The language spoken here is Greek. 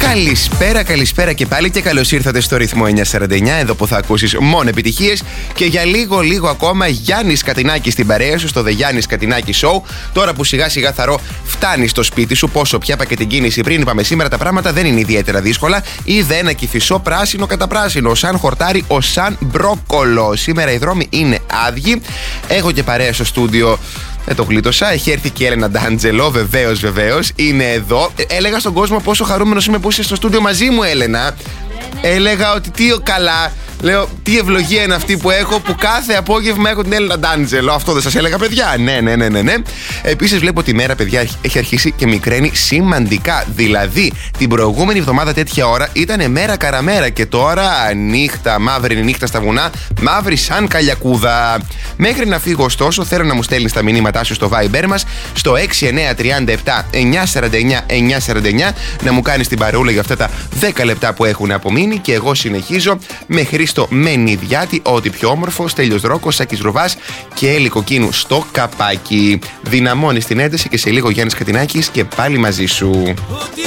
Καλησπέρα και πάλι και καλώς ήρθατε στο ρυθμό 949, εδώ που θα ακούσεις μόνο επιτυχίες. Και για λίγο ακόμα Γιάννης Κατινάκης στην παρέα σου στο The Γιάννης Κατινάκη Show. Τώρα που σιγά σιγά θαρώ φτάνεις στο σπίτι σου, πόσο πια είπα και την κίνηση πριν, είπαμε σήμερα τα πράγματα δεν είναι ιδιαίτερα δύσκολα. Είδε ένα Κηφισό πράσινο κατά πράσινο, σαν χορτάρι ο σαν μπρόκολο. Σήμερα οι δρόμοι είναι άδειοι. Έχω και παρέα στο στούντιο. Δεν το γλίτωσα. Έχει έρθει και η Έλενα Ντάντζελο, βεβαίως. Είναι εδώ. Έλεγα στον κόσμο πόσο χαρούμενος είμαι που είσαι στο στούντιο μαζί μου, Έλενα. Έλεγα ότι τι καλά. Λέω, τι ευλογία είναι αυτή που έχω, που κάθε απόγευμα έχω την Έλενα Ντάντζελο. Αυτό δεν σας έλεγα, παιδιά? Ναι. Επίσης, βλέπω ότι η μέρα, παιδιά, έχει αρχίσει και μικραίνει σημαντικά. Δηλαδή, την προηγούμενη εβδομάδα τέτοια ώρα ήταν μέρα καραμέρα. Και τώρα νύχτα, μαύρη νύχτα στα βουνά, μαύρη σαν καλιακούδα. Μέχρι να φύγω, ωστόσο, θέλω να μου στέλνεις τα μηνύματά σου στο Viber μας, στο 6937 949 949, να μου κάνεις την παρούλα για αυτά τα 10 λεπτά που έχουν απομείνει. Και εγώ συνεχίζω με Χρήστο Μενιδιάτη, ό,τι πιο όμορφο, Στέλιος Δρόκος, Σάκης Ρουβάς και Έλλη Κοκκίνου στο καπάκι. Δυναμώνεις την ένταση και σε λίγο Γιάννης Κατινάκης και πάλι μαζί σου. Ό,τι